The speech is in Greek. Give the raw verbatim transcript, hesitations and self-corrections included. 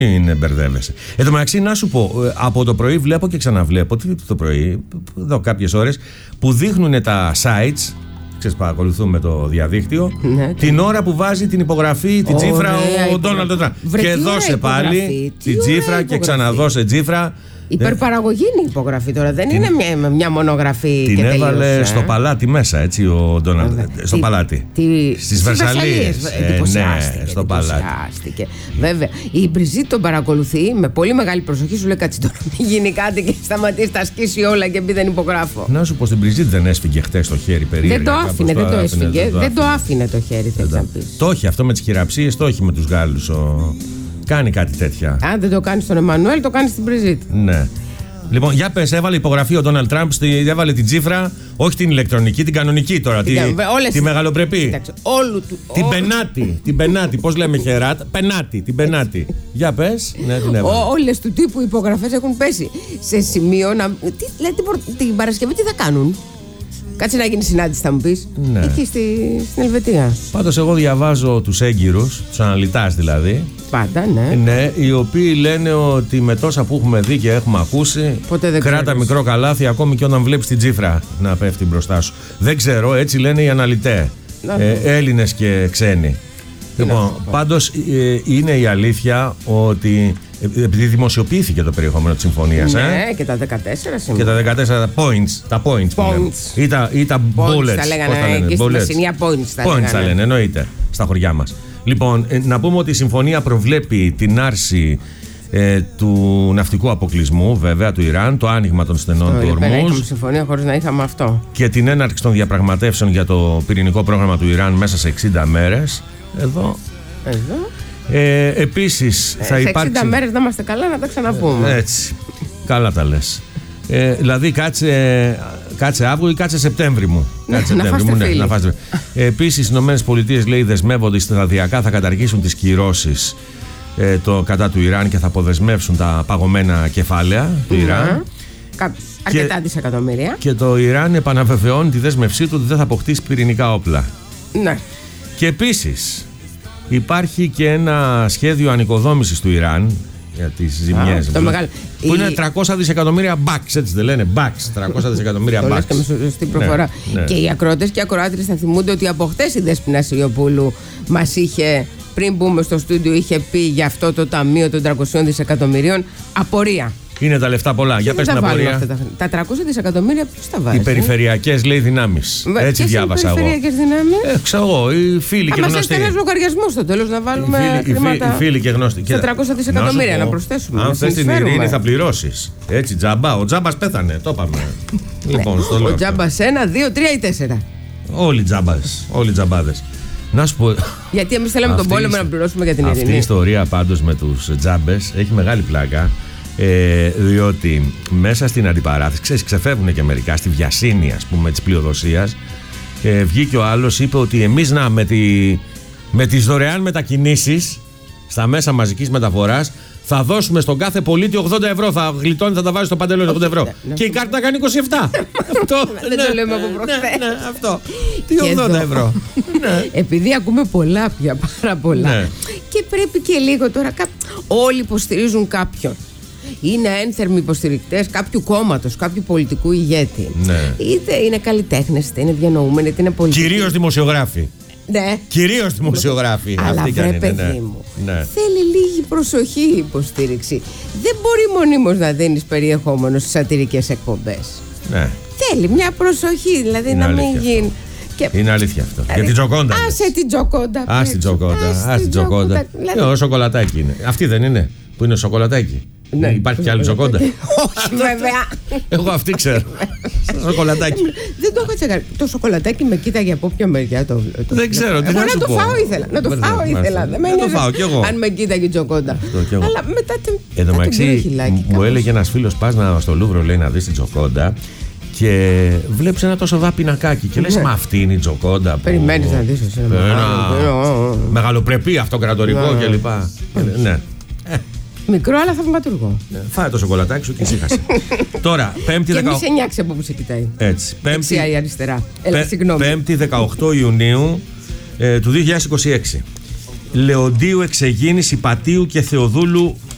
Είναι μπερδεύεσαι. Εν τω μεταξύ, να σου πω, από το πρωί βλέπω και ξαναβλέπω. Τι το πρωί, εδώ κάποιες ώρες, που δείχνουν τα sites. Ξέρεις, παρακολουθούμε το διαδίκτυο. Ναι, την το... ώρα που βάζει την υπογραφή, την τσίφρα ο Ντόναλντ Τραμπ. Και δώσε πάλι την τσίφρα και ξαναδώσε τσίφρα. Υπερπαραγωγή είναι η υπογραφή τώρα. Δεν την... είναι μια, μια μονογραφή. Την και έβαλε τελείωσε, στο παλάτι μέσα, έτσι, ο Ντόναλντ. Στο τι, παλάτι. Τι, στις Βερσαλίες. Ε, ναι, στο παλάτι. Βέβαια. Η Μπριζίτ τον παρακολουθεί με πολύ μεγάλη προσοχή. Σου λέει κάτσε τώρα, μην γίνει κάτι και σταματήσει, τα σκίσει όλα και πει δεν υπογράφω. Να σου πω, στην Μπριζίτ δεν έσφυγε χτες το χέρι περίεργα. Δεν το άφηνε, δεν το έσφυγε. Δεν το άφηνε το χέρι, θέλει να πει. Το έχει αυτό με τις χειραψίες, το έχει με τους Γάλλους. Κάνει κάτι τέτοια. Αν δεν το κάνει στον Εμμανουέλ, το κάνει στην Μπριζίτ. Ναι. Λοιπόν, για πες, έβαλε υπογραφή ο Ντόναλντ Τραμπ, έβαλε την τσίφρα, όχι την ηλεκτρονική, την κανονική τώρα. Τη, όλες... τη μεγαλοπρεπή. Κοιτάξτε, όλου του, την πενάτη. Την πενάτη, πώς λέμε χεράτ. Πενάτη, την πενάτη. Για πες, ναι, την έβαλε. Όλες του τύπου υπογραφές έχουν πέσει σε σημείο να. Τι, λέει, την, την Παρασκευή τι θα κάνουν. Κάτσε να γίνει συνάντηση, θα μου πεις. Ναι. Εκεί στη, στην Ελβετία. Πάντως, εγώ διαβάζω τους έγκυρους, τους αναλυτάς δηλαδή. Πάντα, ναι. Ναι, οι οποίοι λένε ότι με τόσα που έχουμε δει και έχουμε ακούσει, κράτα ξέρεις. Μικρό καλάθι ακόμη και όταν βλέπεις την τσίφρα να πέφτει μπροστά σου. Δεν ξέρω, έτσι λένε οι αναλυτές. Ε, Έλληνες και ξένοι. Λοιπόν, πάντως ε, είναι η αλήθεια ότι επειδή δημοσιοποιήθηκε το περιεχόμενο της συμφωνίας. Ναι, ε, και τα δεκατέσσερα και τα δεκατέσσερα points. Τα points. points. Ή τα, ή τα points bullets. τα λέγανε, και στη Μεσσηνία points τα points λέγανε. τα λένε, εννοείται, στα χωριά μας. Λοιπόν, ε, να πούμε ότι η συμφωνία προβλέπει την άρση ε, του ναυτικού αποκλεισμού, βέβαια, του Ιράν, το άνοιγμα των στενών του Ορμούζ. Δεν είχαμε συμφωνία χωρίς να είχαμε αυτό. Και την έναρξη των διαπραγματεύσεων για το πυρηνικό πρόγραμμα του Ιράν μέσα σε εξήντα μέρες. Εδώ. Εδώ. Ε, επίσης ε, θα σε υπάρξει. εξήντα μέρες να είμαστε καλά, να τα ξαναπούμε. Ε, έτσι. Καλά τα λες. Ε, δηλαδή κάτσε, κάτσε Αύγουστο ή κάτσε Σεπτέμβρη μου. Κάτσε να Σεπτέμβρη μου, ναι, να φάστε. Ε, επίσης, οι ΗΠΑ λέει δεσμεύονται σταδιακά θα καταργήσουν τις κυρώσεις ε, το, κατά του Ιράν και θα αποδεσμεύσουν τα παγωμένα κεφάλαια του mm-hmm. Ιράν. Κα... Αρκετά και, δισεκατομμύρια. Και το Ιράν επαναβεβαιώνει τη δέσμευσή του ότι δεν θα αποκτήσει πυρηνικά όπλα. Ναι. Και επίσης υπάρχει και ένα σχέδιο ανοικοδόμησης του Ιράν για τις ζημιές. Το μεγάλο. Που είναι τριακόσια δισεκατομμύρια bucks, έτσι δεν λένε. Bucks, τριακόσια δισεκατομμύρια bucks. Το λες και με σωστή προφορά. Ναι, ναι. Και οι ακροατές και οι ακροάτρες θα θυμούνται ότι από χτες η Δέσποινα Σιριοπούλου μας είχε, πριν μπούμε στο στούντιο, είχε πει για αυτό το ταμείο των τριακοσίων δισεκατομμυρίων απορία. Είναι τα λεφτά πολλά. Για πες την απορία. Τα, τα τριακόσια δισεκατομμύρια ποιος τα βάζει. Οι περιφερειακές, λέει, δυνάμεις. Έτσι διάβασα εγώ. Οι περιφερειακές δυνάμεις. Ε, ξέρω εγώ, οι φίλοι και γνωστοί. Μας έστελνες λογαριασμούς στο τέλος να βάλουμε οι φίλοι, χρήματα. Οι φίλοι και γνωστοί. Στα τριακόσια δισεκατομμύρια να, να προσθέσουμε. Αν θες την ειρήνη θα πληρώσεις. Έτσι, τζαμπά. Ο τζάμπας πέθανε. Το είπαμε. Λοιπόν, στο λέω. Ο τζάμπας ένα, δύο, τρία ή τέσσερα. Όλοι τζάμπας. Όλοι τζαμπάδες. Να σου πω. Γιατί εμείς θέλαμε τον πόλεμο να πληρώσουμε για την ειρήνη. Αυτή η ιστορία πάντως με τους τζάμπες έχει μεγάλη πλάκα. Ε, διότι μέσα στην αντιπαράθεση, ξέρεις, ξεφεύγουν και μερικά στη βιασύνη, ας πούμε, της πλειοδοσίας. Ε, βγήκε ο άλλος, είπε ότι εμείς να με, τη, με τις δωρεάν μετακινήσεις στα μέσα μαζικής μεταφοράς θα δώσουμε στον κάθε πολίτη ογδόντα ευρώ. Θα γλιτώνει, θα τα βάζει στο παντελόνι ογδόντα ευρώ. Και η κάρτα κάνει είκοσι επτά. Αυτό δεν το λέμε από προχθές. Ναι, αυτό. Τι ογδόντα ευρώ. Επειδή ακούμε πολλά πια, πάρα πολλά. Και πρέπει και λίγο τώρα. Όλοι υποστηρίζουν κάποιον. Είναι ένθερμοι υποστηρικτές κάποιου κόμματος, κάποιου πολιτικού ηγέτη. Ναι. Είτε είναι καλλιτέχνες, είτε είναι διανοούμενοι, είτε είναι πολιτικοί. Κυρίως δημοσιογράφοι. Ναι. Κυρίως δημοσιογράφοι. Αλλά βρε είναι, παιδί ναι. μου, ναι. θέλει λίγη προσοχή η υποστήριξη. Δεν μπορεί μονίμως να δίνεις περιεχόμενο στις σατυρικές εκπομπές. Ναι. Θέλει μια προσοχή, δηλαδή είναι να μην γίνει. Και... Είναι αλήθεια αυτό. Δηλαδή, για την Τζοκόντα. Άσε την Τζοκόντα. Άσε την Τζοκόντα. Άσε την Τζοκόντα. Δηλαδή... Ο σοκολατάκι είναι. Αυτή δεν είναι που είναι σοκολατάκι. Ναι. Υπάρχει κι άλλη Τζοκόντα. Όχι, βέβαια. Εγώ αυτή ξέρω. Σοκολατάκι. Δεν το έχω τσεκάρει. Το σοκολατάκι με κοίταγε από ποια μεριά το. Δεν ξέρω. Εγώ να το φάω ήθελα. Να το φάω ήθελα. Δεν το φάω κι εγώ. Αν με κοίταγε η Τζοκόντα. Αλλά μετά την. Εν τω μεταξύ μου έλεγε ένα φίλο, πα στο Λούβρο, λέει, να δει την Τζοκόντα. Και βλέπει ένα τόσο δά πινακάκι. Και λε, μα αυτή είναι η Τζοκόντα. Περιμένει να δει ένα μεγαλοπρεπή αυτοκρατορικό κλπ. Ναι. Μικρό αλλά θαυματουργό. Φάε το σοκολατάκι σου και ησύχασε. Τώρα, Πέμπτη δεκαοκτώ. Και μη σε νιάξει από που σε κοιτάει. Έτσι. Δεξιά ή αριστερά. Έλα, συγγνώμη. Πέμπτη δεκαοκτώ Ιουνίου ε, του δύο χιλιάδες είκοσι έξι. Λεοντίου, Εξεγίνης, Υπατίου και Θεοδούλου